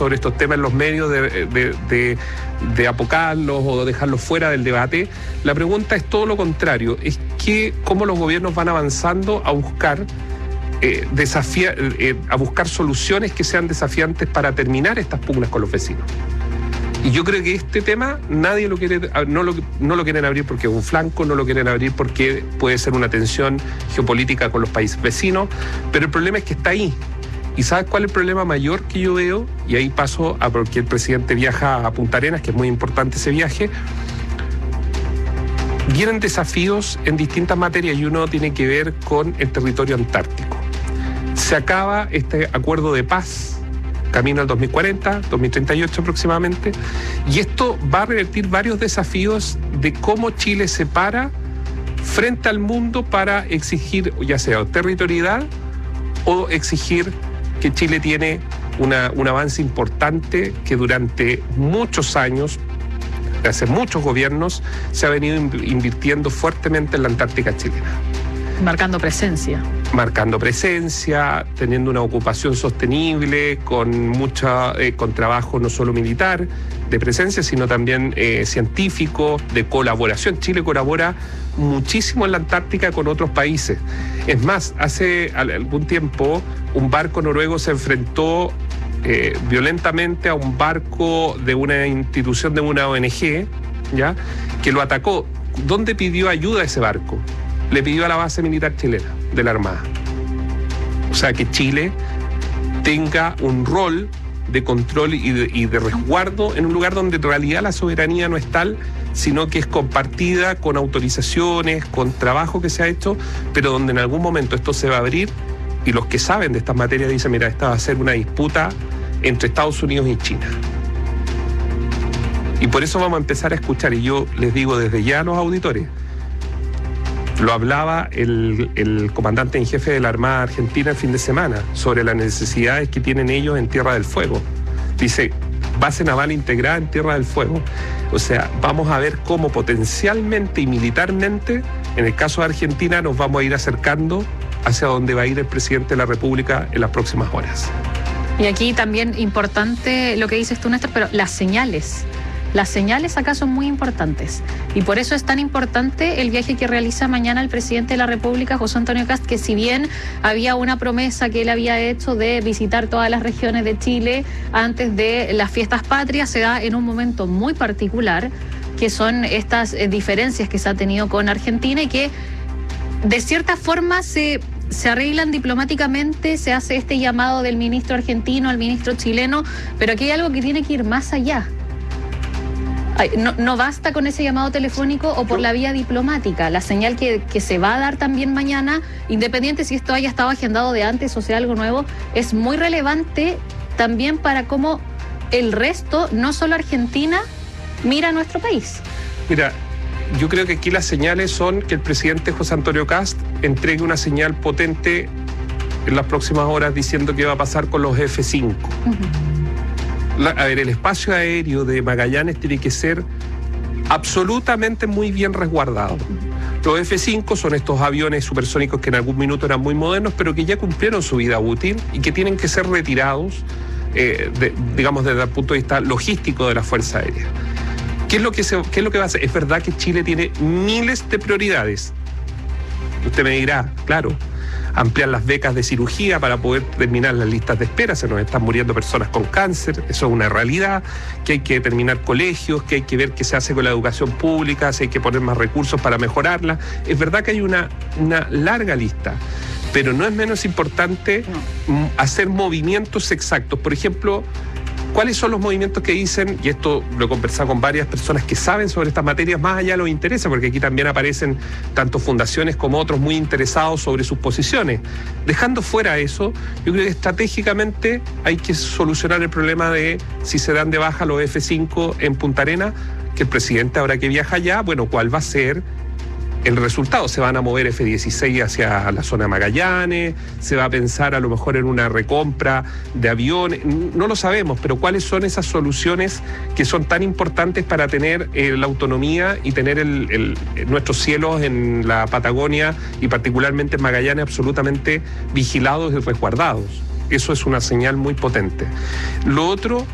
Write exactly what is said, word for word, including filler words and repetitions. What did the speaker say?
sobre estos temas en los medios de, de, de, de apocarlos o dejarlos fuera del debate. La pregunta es todo lo contrario, es que cómo los gobiernos van avanzando a buscar eh, desafía, eh, a buscar soluciones que sean desafiantes para terminar estas pugnas con los vecinos. Y yo creo que este tema nadie lo quiere, no lo, no lo quieren abrir porque es un flanco, no lo quieren abrir porque puede ser una tensión geopolítica con los países vecinos, pero el problema es que está ahí. ¿Y sabes cuál es el problema mayor que yo veo? Y ahí paso a porque el presidente viaja a Punta Arenas, que es muy importante ese viaje. Vienen desafíos en distintas materias y uno tiene que ver con el territorio antártico. Se acaba este acuerdo de paz, camino al dos mil cuarenta, dos mil treinta y ocho aproximadamente, y esto va a revertir varios desafíos de cómo Chile se para frente al mundo para exigir, ya sea territorialidad o exigir que Chile tiene una, un avance importante que durante muchos años, hace muchos gobiernos, se ha venido invirtiendo fuertemente en la Antártica chilena. Marcando presencia. Marcando presencia, teniendo una ocupación sostenible, con mucha, eh, con trabajo no solo militar, de presencia, sino también eh, científico, de colaboración. Chile colabora muchísimo en la Antártica con otros países. Es más, hace algún tiempo un barco noruego se enfrentó eh, violentamente a un barco de una institución de una O N G, ¿ya?, que lo atacó. ¿Dónde pidió ayuda ese barco? Le pidió a la base militar chilena, de la Armada. O sea, que Chile tenga un rol de control y de, y de resguardo en un lugar donde en realidad la soberanía no es tal, sino que es compartida con autorizaciones, con trabajo que se ha hecho, pero donde en algún momento esto se va a abrir y los que saben de estas materias dicen, mira, esta va a ser una disputa entre Estados Unidos y China. Y por eso vamos a empezar a escuchar, y yo les digo desde ya a los auditores, lo hablaba el, el comandante en jefe de la Armada Argentina el fin de semana, sobre las necesidades que tienen ellos en Tierra del Fuego. Dice, base naval integrada en Tierra del Fuego. O sea, vamos a ver cómo potencialmente y militarmente, en el caso de Argentina, nos vamos a ir acercando hacia donde va a ir el presidente de la República en las próximas horas. Y aquí también importante lo que dices tú, Néstor, pero las señales. Las señales acá son muy importantes y por eso es tan importante el viaje que realiza mañana el presidente de la República, José Antonio Kast, que si bien había una promesa que él había hecho de visitar todas las regiones de Chile antes de las fiestas patrias, se da en un momento muy particular, que son estas eh, diferencias que se ha tenido con Argentina y que de cierta forma se... se arreglan diplomáticamente, se hace este llamado del ministro argentino al ministro chileno, pero aquí hay algo que tiene que ir más allá. No, no basta con ese llamado telefónico o por la vía diplomática. La señal que, que se va a dar también mañana, independiente si esto haya estado agendado de antes o sea algo nuevo, es muy relevante también para cómo el resto, no solo Argentina, mira a nuestro país. Mira, yo creo que aquí las señales son que el presidente José Antonio Kast entregue una señal potente en las próximas horas diciendo qué va a pasar con los F cinco. Uh-huh. La, a ver, el espacio aéreo de Magallanes tiene que ser absolutamente muy bien resguardado. Los F cinco son estos aviones supersónicos que en algún minuto eran muy modernos, pero que ya cumplieron su vida útil y que tienen que ser retirados, eh, de, digamos, desde el punto de vista logístico de la Fuerza Aérea. ¿Qué es lo que se, qué es lo que va a hacer? Es verdad que Chile tiene miles de prioridades. Usted me dirá, claro, ampliar las becas de cirugía para poder terminar las listas de espera, se nos están muriendo personas con cáncer, eso es una realidad, que hay que terminar colegios, que hay que ver qué se hace con la educación pública, si hay que poner más recursos para mejorarla. Es verdad que hay una, una larga lista, pero no es menos importante no. hacer movimientos exactos. Por ejemplo, ¿cuáles son los movimientos que dicen, y esto lo he conversado con varias personas que saben sobre estas materias, más allá de los intereses, porque aquí también aparecen tanto fundaciones como otros muy interesados sobre sus posiciones? Dejando fuera eso, yo creo que estratégicamente hay que solucionar el problema de si se dan de baja los F cinco en Punta Arenas, que el presidente ahora que viaja allá, bueno, ¿cuál va a ser el resultado? ¿Se van a mover F dieciséis hacia la zona de Magallanes? ¿Se va a pensar a lo mejor en una recompra de aviones? No lo sabemos, pero ¿cuáles son esas soluciones que son tan importantes para tener eh, la autonomía y tener el, el, nuestros cielos en la Patagonia y particularmente en Magallanes absolutamente vigilados y resguardados? Eso es una señal muy potente. Lo otro